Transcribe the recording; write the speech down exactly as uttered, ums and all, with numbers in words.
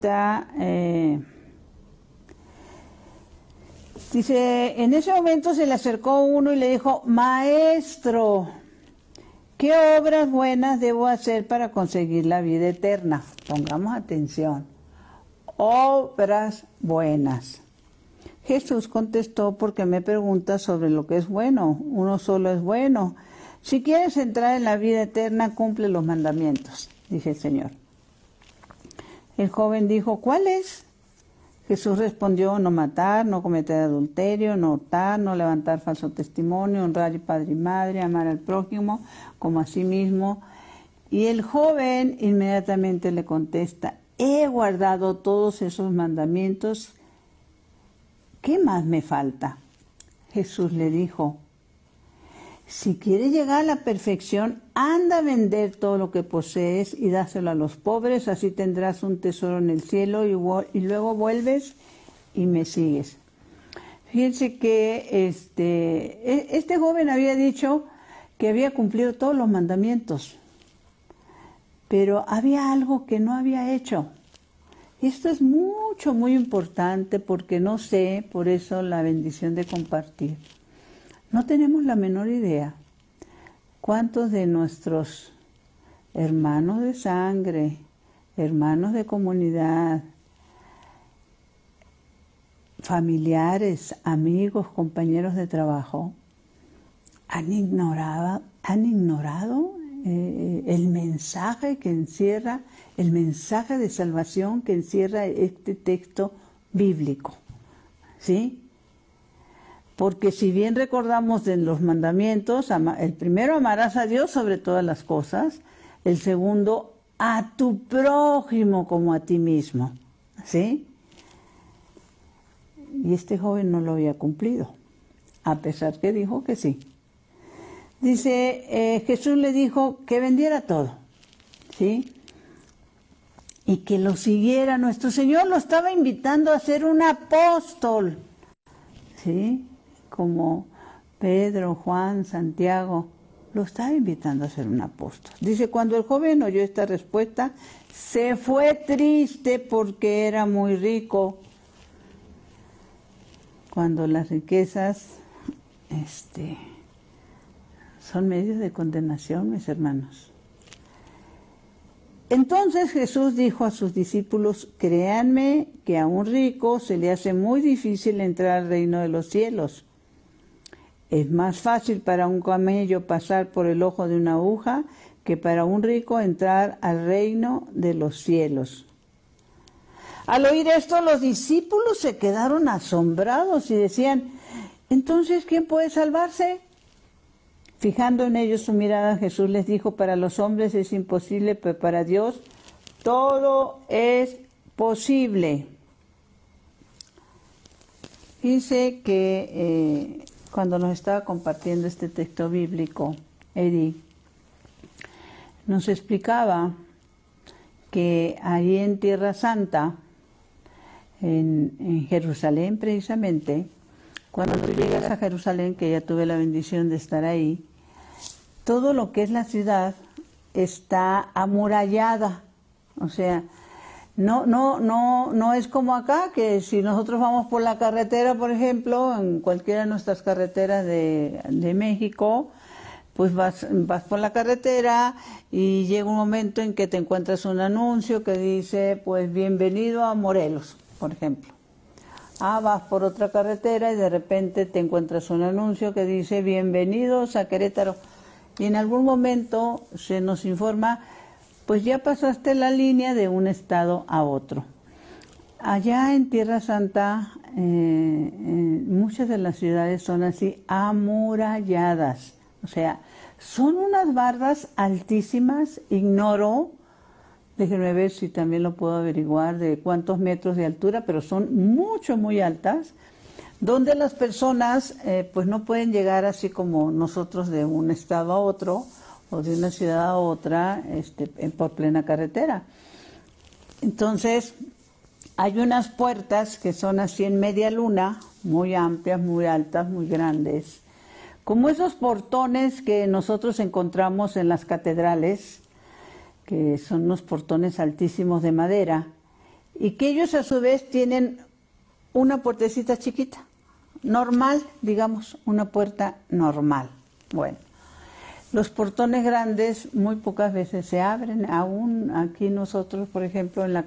Eh, dice, en ese momento se le acercó uno y le dijo, Maestro, ¿qué obras buenas debo hacer para conseguir la vida eterna? Pongamos atención. Obras buenas. Jesús contestó, ¿por qué me preguntas sobre lo que es bueno? Uno solo es bueno. Si quieres entrar en la vida eterna, cumple los mandamientos, dice el Señor. El joven dijo, ¿cuál es? Jesús respondió, no matar, no cometer adulterio, no hurtar, no levantar falso testimonio, honrar a padre y madre, amar al prójimo como a sí mismo. Y el joven inmediatamente le contesta, he guardado todos esos mandamientos, ¿qué más me falta? Jesús le dijo, si quieres llegar a la perfección, anda a vender todo lo que posees y dáselo a los pobres, así tendrás un tesoro en el cielo y, y luego vuelves y me sigues. Fíjense que este, este joven había dicho que había cumplido todos los mandamientos, pero había algo que no había hecho. Y esto es mucho, muy importante porque no sé, por eso la bendición de compartir. No tenemos la menor idea cuántos de nuestros hermanos de sangre, hermanos de comunidad, familiares, amigos, compañeros de trabajo, han ignorado, han ignorado eh, el mensaje que encierra, el mensaje de salvación que encierra este texto bíblico, ¿sí? Porque si bien recordamos en los mandamientos, el primero amarás a Dios sobre todas las cosas, el segundo a tu prójimo como a ti mismo, ¿sí? Y este joven no lo había cumplido, a pesar que dijo que sí. Dice, eh, Jesús le dijo que vendiera todo, ¿sí? Y que lo siguiera. Nuestro Señor lo estaba invitando a ser un apóstol, ¿sí? Como Pedro, Juan, Santiago, lo estaba invitando a ser un apóstol. Dice, cuando el joven oyó esta respuesta, se fue triste porque era muy rico. Cuando las riquezas este, son medios de condenación, mis hermanos. Entonces Jesús dijo a sus discípulos, créanme que a un rico se le hace muy difícil entrar al reino de los cielos. Es más fácil para un camello pasar por el ojo de una aguja que para un rico entrar al reino de los cielos. Al oír esto, los discípulos se quedaron asombrados y decían, ¿entonces quién puede salvarse? Fijando en ellos su mirada, Jesús les dijo, para los hombres es imposible, pero para Dios todo es posible. Dice que eh, cuando nos estaba compartiendo este texto bíblico, Eddie nos explicaba que allí en Tierra Santa, en, en Jerusalén precisamente, cuando tú llegas a Jerusalén, que ya tuve la bendición de estar ahí, todo lo que es la ciudad está amurallada, o sea, no, no, no, no es como acá, que si nosotros vamos por la carretera, por ejemplo, en cualquiera de nuestras carreteras de, de México, pues vas, vas por la carretera y llega un momento en que te encuentras un anuncio que dice, pues bienvenido a Morelos, por ejemplo. Ah, vas por otra carretera y de repente te encuentras un anuncio que dice, bienvenidos a Querétaro. Y en algún momento se nos informa, pues ya pasaste la línea de un estado a otro. Allá en Tierra Santa, eh, eh, muchas de las ciudades son así, amuralladas. O sea, son unas bardas altísimas, ignoro, déjenme ver si también lo puedo averiguar, de cuántos metros de altura, pero son mucho, muy altas, donde las personas eh, pues no pueden llegar así como nosotros de un estado a otro, o de una ciudad a otra, este, por plena carretera. Entonces, hay unas puertas que son así en media luna, muy amplias, muy altas, muy grandes, como esos portones que nosotros encontramos en las catedrales, que son unos portones altísimos de madera, y que ellos a su vez tienen una puertecita chiquita, normal, digamos, una puerta normal. Bueno, los portones grandes muy pocas veces se abren, aún aquí nosotros, por ejemplo, en la